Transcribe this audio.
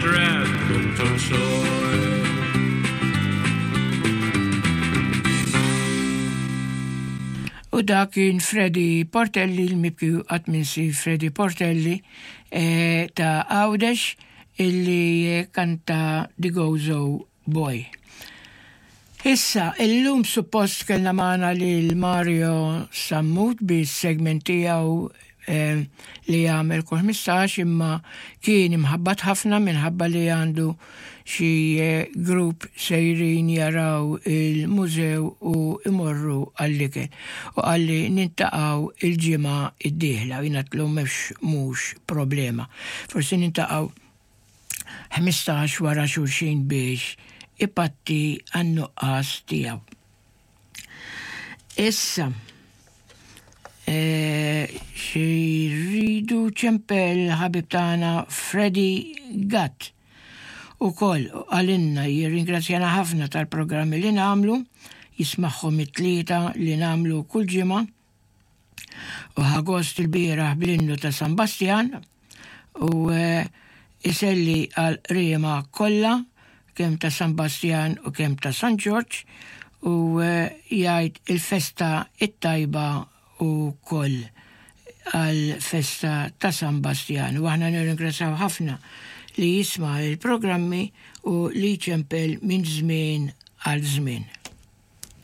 grass looked on soil. U dak kien Freddy Portelli, l-mibkiju għatminsi Freddy Portelli ta' Għawdex illi kanta The Gozo Boy. Issa, illum suppost kellna maħna li l-Mario Sammut bis-segment tiegħu li jagħmel 15 imma kien imħabbat ħafna minħabba li għandu xi grupp sejrin jaraw il-mużew u imorru għall-ikel u għalli nintaqgħu il-ġimgħa id-dieħla u jingħatlu mhux problema. Forsi nintaqgħu 15 wara xulxin biex ipatti għan-nuqqas tiegħu. Issa xiridu ċempel ħabib tagħna Freddy Gatt ukoll għalinna jirringrazzjana ħafna tal-programmi li nagħmlu, jismagħhom it-tlieta li nagħmlu kull ġimgħa u ħagost il-bieraħ bl-innu ta' San Bastian u iselli għal riema kollha kemm ta' San Bastian u kemm ta' San George u jgħid il-festa it-tajba u koll għal-festa ta' San Bastian. U għahna nirringrazzjaw ħafna li jisma' il-programmi u li ċempel minn żmien għal żmien.